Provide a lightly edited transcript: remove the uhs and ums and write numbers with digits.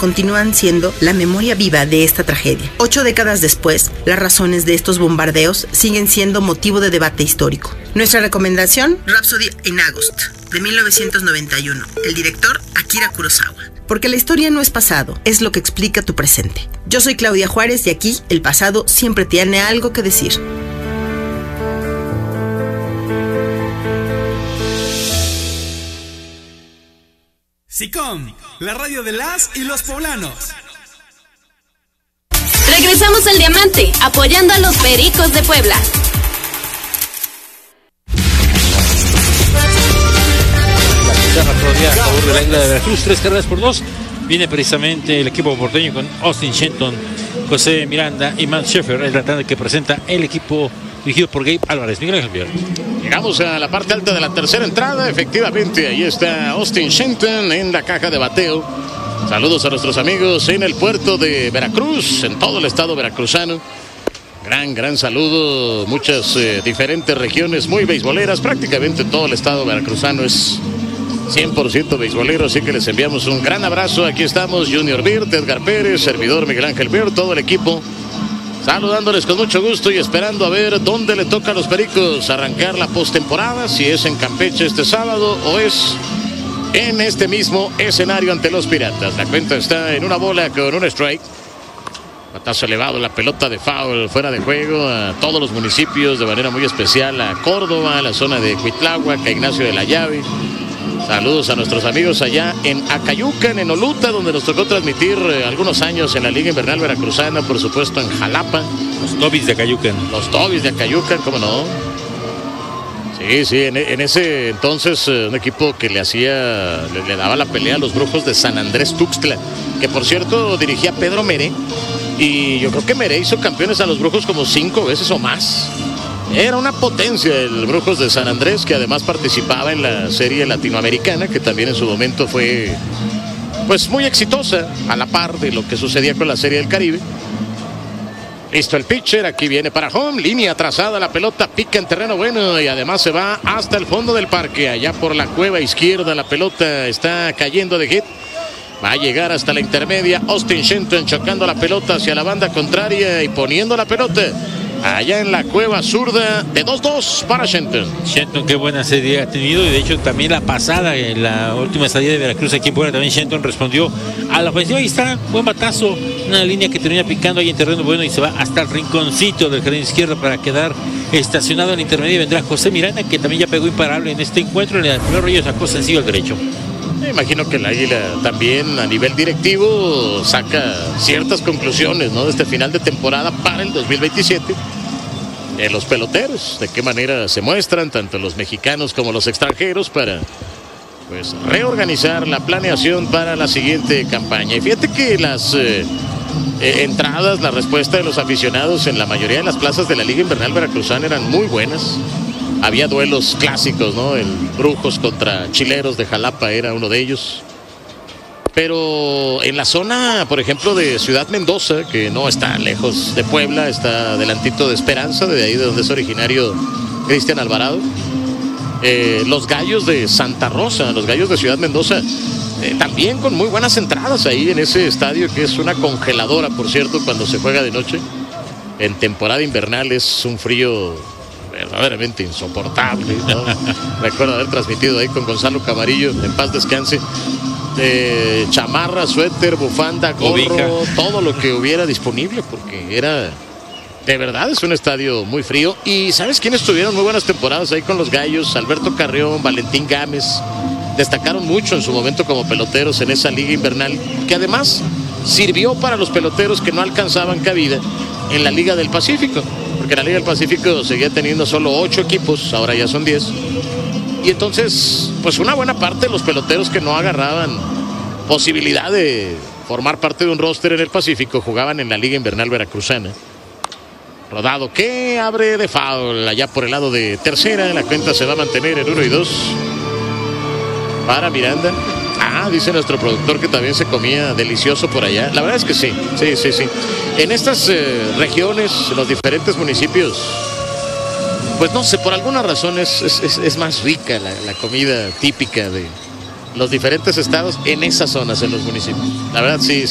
continúan siendo la memoria viva de esta tragedia. 8 décadas después, las razones de estos bombardeos siguen siendo motivo de debate histórico. Nuestra recomendación, Rhapsody in August, de 1991. El director, Akira Kurosawa. Porque la historia no es pasado, es lo que explica tu presente. Yo soy Claudia Juárez y aquí el pasado siempre tiene algo que decir. SICOM, la radio de las y los poblanos. Regresamos al Diamante, apoyando a los Pericos de Puebla. La todavía a favor de la Isla de Veracruz, 3-2. Viene precisamente el equipo porteño con Austin Shenton, José Miranda y Matt Sheffer, el tratante que presenta el equipo dirigido por Gabe Álvarez. Miguel Ángel Villar. Llegamos a la parte alta de la tercera entrada. Efectivamente, ahí está Austin Shenton en la caja de bateo. Saludos a nuestros amigos en el puerto de Veracruz, en todo el estado veracruzano. Gran saludo. Muchas diferentes regiones muy beisboleras. Prácticamente todo el estado veracruzano es 100% beisbolero, así que les enviamos un gran abrazo. Aquí estamos, Junior Birt, Edgar Pérez, servidor Miguel Ángel Birt, todo el equipo. Saludándoles con mucho gusto y esperando a ver dónde le toca a los Pericos arrancar la postemporada, si es en Campeche este sábado o es en este mismo escenario ante los Piratas. La cuenta está en una bola con un strike. Batazo elevado, la pelota de foul fuera de juego a todos los municipios, de manera muy especial a Córdoba, a la zona de Cuitláhuac, a Ignacio de la Llave. Saludos a nuestros amigos allá en Acayucan, en Oluta, donde nos tocó transmitir algunos años en la Liga Invernal Veracruzana, por supuesto en Jalapa. Los Tobis de Acayucan. Los Tobis de Acayucan, ¿cómo no? Sí, en ese entonces un equipo que le daba la pelea a los Brujos de San Andrés Tuxtla, que por cierto dirigía Pedro Meré, y yo creo que Meré hizo campeones a los Brujos como 5 veces o más. Era una potencia el Brujos de San Andrés, que además participaba en la serie latinoamericana, que también en su momento fue pues muy exitosa, a la par de lo que sucedía con la serie del Caribe. Listo el pitcher, aquí viene para home, línea trazada, la pelota pica en terreno bueno y además se va hasta el fondo del parque, allá por la cueva izquierda. La pelota está cayendo de hit. Va a llegar hasta la intermedia. Austin Shenton chocando la pelota hacia la banda contraria y poniendo la pelota allá en la cueva zurda de 2-2 para Shenton. Shenton, qué buena serie ha tenido, y de hecho también la pasada, en la última salida de Veracruz aquí en Puebla, también Shenton respondió a la ofensiva. Ahí está, buen batazo, una línea que termina picando ahí en terreno bueno y se va hasta el rinconcito del jardín izquierdo para quedar estacionado en la intermedia. Vendrá José Miranda, que también ya pegó imparable en este encuentro. En el primer rollo sacó sencillo al derecho. Me imagino que el Águila también a nivel directivo saca ciertas conclusiones, ¿no?, de este final de temporada para el 2027. Los peloteros, de qué manera se muestran tanto los mexicanos como los extranjeros para pues reorganizar la planeación para la siguiente campaña. Y fíjate que las entradas, la respuesta de los aficionados en la mayoría de las plazas de la Liga Invernal Veracruzana eran muy buenas. Había duelos clásicos, ¿no? El Brujos contra Chileros de Jalapa era uno de ellos. Pero en la zona, por ejemplo, de Ciudad Mendoza, que no está lejos de Puebla, está adelantito de Esperanza, de ahí de donde es originario Cristian Alvarado. Los Gallos de Santa Rosa, los Gallos de Ciudad Mendoza, también con muy buenas entradas ahí en ese estadio, que es una congeladora, por cierto, cuando se juega de noche. En temporada invernal es un frío verdaderamente insoportable, ¿no? Recuerdo haber transmitido ahí con Gonzalo Camarillo, en paz descanse. Chamarra, suéter, bufanda, gorro, todo lo que hubiera disponible, porque era, de verdad, es un estadio muy frío. Y ¿sabes quiénes tuvieron muy buenas temporadas ahí con los Gallos? Alberto Carrión, Valentín Gámez, destacaron mucho en su momento como peloteros en esa liga invernal, que además sirvió para los peloteros que no alcanzaban cabida en la Liga del Pacífico, porque la Liga del Pacífico seguía teniendo solo 8 equipos, ahora ya son 10. Y entonces, pues una buena parte de los peloteros que no agarraban posibilidad de formar parte de un roster en el Pacífico jugaban en la Liga Invernal Veracruzana. Rodado que abre de foul allá por el lado de tercera. La cuenta se va a mantener en 1-2 para Miranda. Dice nuestro productor que también se comía delicioso por allá. La verdad es que sí. En estas regiones, en los diferentes municipios, pues no sé, por alguna razón es más rica la comida típica de los diferentes estados en esas zonas, en los municipios. La verdad sí